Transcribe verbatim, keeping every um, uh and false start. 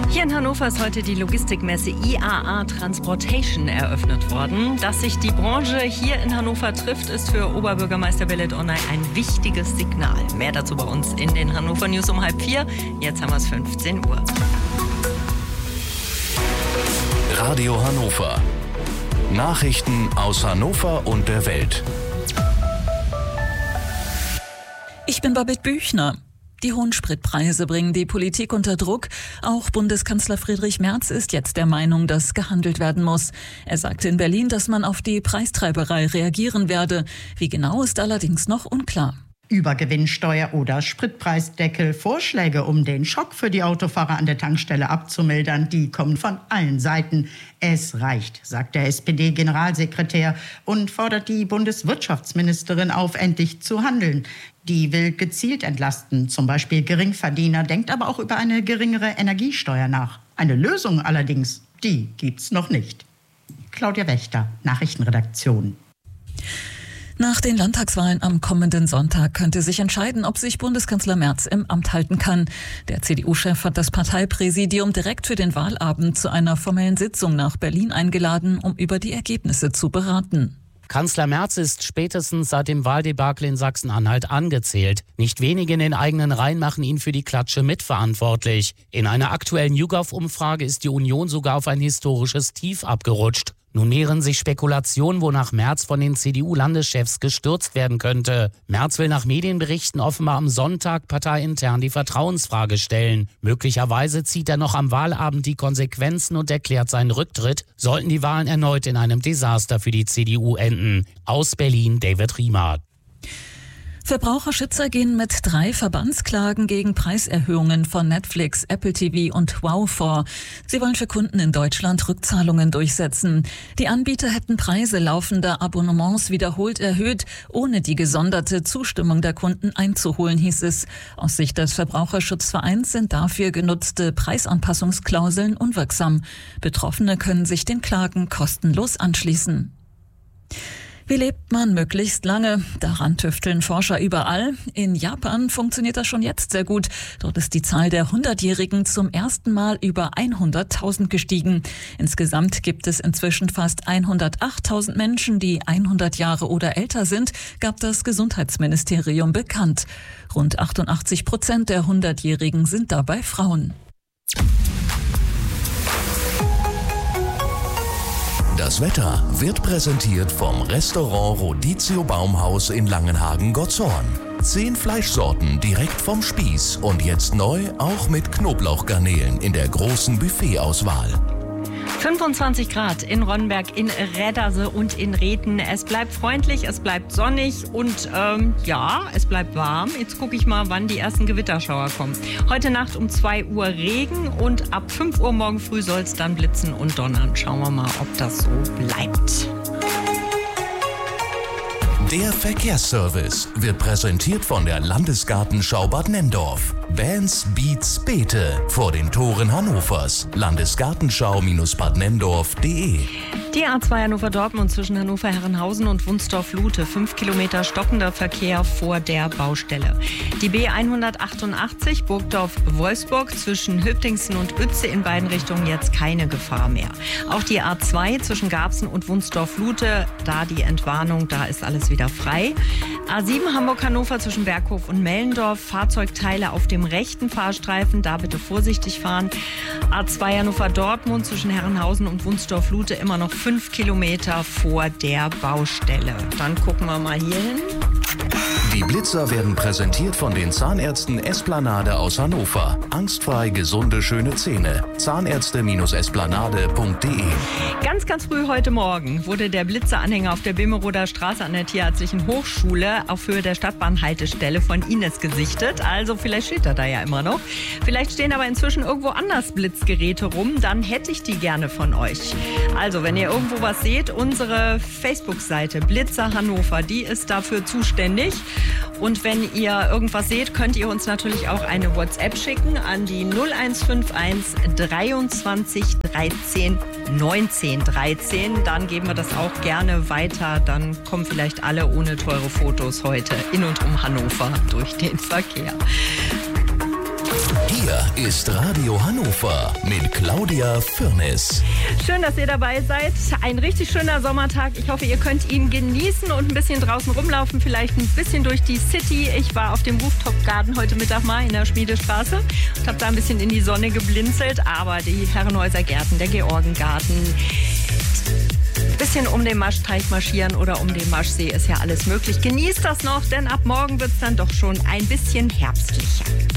Hier in Hannover ist heute die Logistikmesse I A A Transportation eröffnet worden. Dass sich die Branche hier in Hannover trifft, ist für Oberbürgermeister Belit Onay ein wichtiges Signal. Mehr dazu bei uns in den Hannover News um halb vier. Jetzt haben wir es fünfzehn Uhr. Radio Hannover. Nachrichten aus Hannover und der Welt. Ich bin Babette Büchner. Die hohen Spritpreise bringen die Politik unter Druck. Auch Bundeskanzler Friedrich Merz ist jetzt der Meinung, dass gehandelt werden muss. Er sagte in Berlin, dass man auf die Preistreiberei reagieren werde. Wie genau, ist allerdings noch unklar. Übergewinnsteuer oder Spritpreisdeckel. Vorschläge, um den Schock für die Autofahrer an der Tankstelle abzumildern, die kommen von allen Seiten. Es reicht, sagt der S P D-Generalsekretär und fordert die Bundeswirtschaftsministerin auf, endlich zu handeln. Die will gezielt entlasten, zum Beispiel Geringverdiener, denkt aber auch über eine geringere Energiesteuer nach. Eine Lösung allerdings, die gibt's noch nicht. Claudia Wächter, Nachrichtenredaktion. Nach den Landtagswahlen am kommenden Sonntag könnte sich entscheiden, ob sich Bundeskanzler Merz im Amt halten kann. Der C D U-Chef hat das Parteipräsidium direkt für den Wahlabend zu einer formellen Sitzung nach Berlin eingeladen, um über die Ergebnisse zu beraten. Kanzler Merz ist spätestens seit dem Wahldebakel in Sachsen-Anhalt angezählt. Nicht wenige in den eigenen Reihen machen ihn für die Klatsche mitverantwortlich. In einer aktuellen YouGov-Umfrage ist die Union sogar auf ein historisches Tief abgerutscht. Nun mehren sich Spekulationen, wonach Merz von den C D U-Landeschefs gestürzt werden könnte. Merz will nach Medienberichten offenbar am Sonntag parteiintern die Vertrauensfrage stellen. Möglicherweise zieht er noch am Wahlabend die Konsequenzen und erklärt seinen Rücktritt, sollten die Wahlen erneut in einem Desaster für die C D U enden. Aus Berlin, David Riemer. Verbraucherschützer gehen mit drei Verbandsklagen gegen Preiserhöhungen von Netflix, Apple T V und Wow vor. Sie wollen für Kunden in Deutschland Rückzahlungen durchsetzen. Die Anbieter hätten Preise laufender Abonnements wiederholt erhöht, ohne die gesonderte Zustimmung der Kunden einzuholen, hieß es. Aus Sicht des Verbraucherschutzvereins sind dafür genutzte Preisanpassungsklauseln unwirksam. Betroffene können sich den Klagen kostenlos anschließen. Wie lebt man möglichst lange? Daran tüfteln Forscher überall. In Japan funktioniert das schon jetzt sehr gut. Dort ist die Zahl der hundertjährigen zum ersten Mal über hunderttausend gestiegen. Insgesamt gibt es inzwischen fast hundertachttausend Menschen, die hundert Jahre oder älter sind, gab das Gesundheitsministerium bekannt. Rund achtundachtzig Prozent der hundertjährigen sind dabei Frauen. Das Wetter wird präsentiert vom Restaurant Rodizio Baumhaus in Langenhagen-Gottshorn. Zehn Fleischsorten direkt vom Spieß und jetzt neu auch mit Knoblauchgarnelen in der großen Buffetauswahl. fünfundzwanzig Grad in Ronnenberg, in Redderse und in Rethen. Es bleibt freundlich, es bleibt sonnig und ähm, ja, es bleibt warm. Jetzt gucke ich mal, wann die ersten Gewitterschauer kommen. Heute Nacht um zwei Uhr Regen und ab fünf Uhr morgen früh soll es dann blitzen und donnern. Schauen wir mal, ob das so bleibt. Der Verkehrsservice wird präsentiert von der Landesgartenschau Bad Nenndorf. Bands, Beats, Beete vor den Toren Hannovers. Landesgartenschau Bad Nenndorf punkt de. Die A zwei Hannover-Dortmund zwischen Hannover-Herrenhausen und Wunsdorf-Lute. Fünf Kilometer stockender Verkehr vor der Baustelle. Die B hundertachtundachtzig Burgdorf-Wolfsburg zwischen Hüptingsen und Uetze in beiden Richtungen jetzt keine Gefahr mehr. Auch die A zwei zwischen Garbsen und Wunsdorf-Lute, da die Entwarnung, da ist alles wieder frei. A sieben Hamburg-Hannover zwischen Berghof und Mellendorf. Fahrzeugteile auf dem rechten Fahrstreifen, da bitte vorsichtig fahren. A zwei Hannover-Dortmund zwischen Herrenhausen und Wunsdorf-Lute immer noch fünf Kilometer vor der Baustelle. Dann gucken wir mal hier hin. Die Blitzer werden präsentiert von den Zahnärzten Esplanade aus Hannover. Angstfrei gesunde, schöne Zähne. Zahnärzte Esplanade punkt de. Ganz, ganz früh heute Morgen wurde der Blitzeranhänger auf der Bimmeroder Straße an der Tierärztlichen Hochschule auf Höhe der Stadtbahnhaltestelle von Ines gesichtet. Also vielleicht steht er da ja immer noch. Vielleicht stehen aber inzwischen irgendwo anders Blitzgeräte rum. Dann hätte ich die gerne von euch. Also wenn ihr irgendwo was seht, unsere Facebook-Seite Blitzer Hannover, die ist dafür zuständig. Und wenn ihr irgendwas seht, könnt ihr uns natürlich auch eine WhatsApp schicken an die null eins fünf eins dreiundzwanzig dreizehn neunzehn dreizehn. Dann geben wir das auch gerne weiter. Dann kommen vielleicht alle ohne teure Fotos heute in und um Hannover durch den Verkehr. Hier Hier ist Radio Hannover mit Claudia Fürnis. Schön, dass ihr dabei seid. Ein richtig schöner Sommertag. Ich hoffe, ihr könnt ihn genießen und ein bisschen draußen rumlaufen, vielleicht ein bisschen durch die City. Ich war auf dem Rooftop Garden heute Mittag mal in der Schmiedestraße und habe da ein bisschen in die Sonne geblinzelt. Aber die Herrenhäuser Gärten, der Georgengarten, ein bisschen um den Maschteich marschieren oder um den Maschsee ist ja alles möglich. Genießt das noch, denn ab morgen wird es dann doch schon ein bisschen herbstlicher.